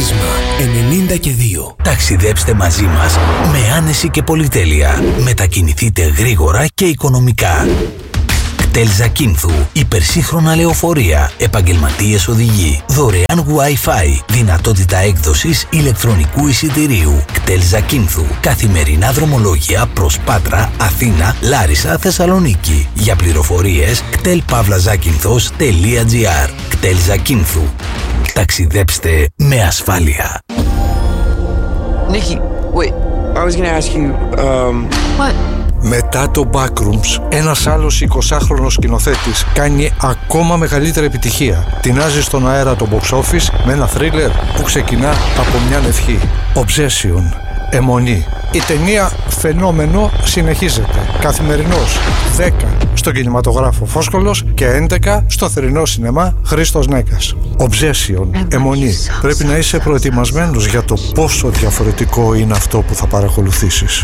Πρίσμα 92. Ταξιδέψτε μαζί μας με άνεση και πολυτέλεια. Μετακινηθείτε γρήγορα και οικονομικά. κτέλ Ζακίνθου, υπερσύγχρονα λεωφορεία, επαγγελματίες οδηγοί, δωρεάν Wi-Fi, δυνατότητα έκδοσης ηλεκτρονικού εισιτηρίου. κτέλ Ζακίνθου, καθημερινά δρομολόγια προς Πάτρα, Αθήνα, Λάρισα, Θεσσαλονίκη. Για πληροφορίες κτέλ-Ζακίνθος.gr. κτέλ Ζακίνθου. Ταξιδέψτε με ασφάλεια. Nikki, wait, I was gonna ask you, What? Μετά το Backrooms, ένας άλλος 20χρονος σκηνοθέτης κάνει ακόμα μεγαλύτερη επιτυχία. Τεινάζει στον αέρα το box office με ένα θρίλερ που ξεκινά από μια ευχή. Obsession, αιμονή. Η ταινία φαινόμενο συνεχίζεται. Καθημερινός 10 στο κινηματογράφο Φόσκολος και 11 στο θερινό σινεμά Χρήστος Νέκας. Obsession, αιμονή. Πρέπει να είσαι προετοιμασμένος για το πόσο διαφορετικό είναι αυτό που θα παρακολουθήσεις.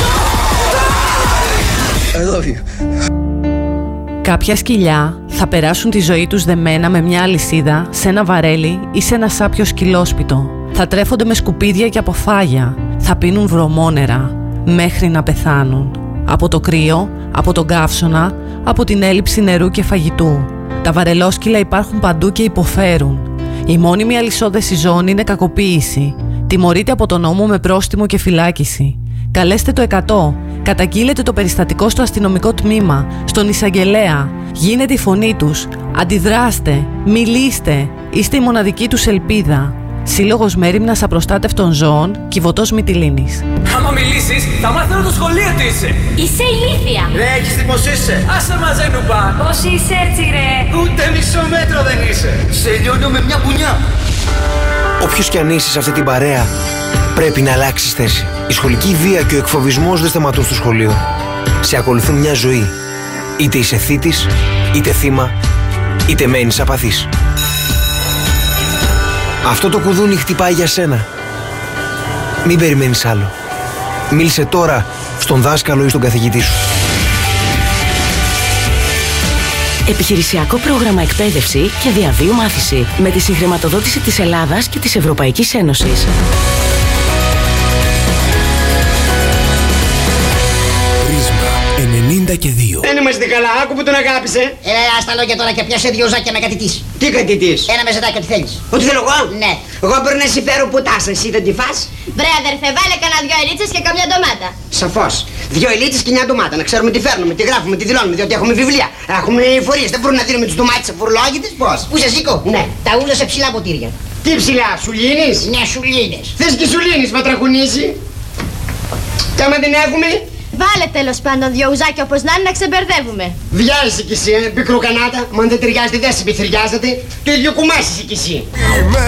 I love you. Κάποια σκυλιά θα περάσουν τη ζωή τους δεμένα με μια αλυσίδα σε ένα βαρέλι ή σε ένα σάπιο σκυλόσπιτο. Θα τρέφονται με σκουπίδια και αποφάγια. Θα πίνουν βρωμόνερα μέχρι να πεθάνουν. Από το κρύο, από τον καύσωνα, από την έλλειψη νερού και φαγητού. Τα βαρελόσκυλα υπάρχουν παντού και υποφέρουν. Η μόνιμη αλυσόδεση ζώων είναι κακοποίηση. Τιμωρείται από τον νόμο με πρόστιμο και φυλάκιση. Καλέστε το 100. Καταγγείλετε το περιστατικό στο αστυνομικό τμήμα, στον εισαγγελέα. Γίνετε η φωνή τους. Αντιδράστε. Μιλήστε. Είστε η μοναδική τους ελπίδα. Σύλλογος Μέριμνας Απροστάτευτων Ζώων, Κιβωτός Μυτιλήνης. Άμα μιλήσεις, θα μάθω το σχολείο τι είσαι. Είσαι ηλίθια. Ρε, έχεις τι πως είσαι. Άσε μαζέ νουπά. Πώς είσαι έτσι ρε. Ούτε μισό μέτρο δεν είσαι. Σε λιώνω με μια πουνιά. Όποιος κι αν είσαι σε αυτή την παρέα, πρέπει να αλλάξεις θέση. Η σχολική βία και ο εκφοβισμός δεν σταματούν στο σχολείο. Σε ακολουθούν μια ζωή. Είτε είσαι θύτης, είτε θύμα, είτε μένεις απαθής. Αυτό το κουδούνι χτυπάει για σένα. Μην περιμένεις άλλο. Μίλησε τώρα στον δάσκαλο ή στον καθηγητή σου. Επιχειρησιακό πρόγραμμα εκπαίδευση και διαβίου μάθηση με τη συγχρηματοδότηση της Ελλάδας και της Ευρωπαϊκής Ένωσης. Πρίσμα 92. Δεν είμαστε καλά, άκου που τον αγάπησε. Άστα λόγια τώρα και πιάσε δύο ζάκια με κατητής. Τι κατητής. Ένα μεζεδάκι, ό,τι θέλεις. Ό,τι θέλω εγώ. Ναι. Εγώ μπορεί να συμφέρω πουτάσα, εσύ δεν τη φας. Βρε αδερφέ, βάλε κανένα δυο ελίτσες και καμιά ντομάτα. Σαφώς. 2 ελίτσες και 9 ντομάτα. Να ξέρουμε τι φέρνουμε, τι γράφουμε, τι δηλώνουμε. Διότι έχουμε βιβλία. Έχουμε φορείες. Δεν μπορούμε να δίνουμε τις ντομάτες αφορολόγητες. Πώς. Πού σε σήκω. Ναι. Τα ούλα σε ψηλά ποτήρια. Τι ψηλά, σου λύνεις. Ναι, σου λύνες. Θες και σου λύνεις, μα τραχουνίζει. Και άμα δεν έχουμε. Βάλε τέλος πάντων δυο ουζάκια όπως να είναι να ξεμπερδεύουμε. Βιάζεσαι κι εσύ, πικροκανάτα. Μα αν δεν ταιριάζεται, δεν σε επιθυριάζεται. Το ίδιο κουμάσαι κι εσύ.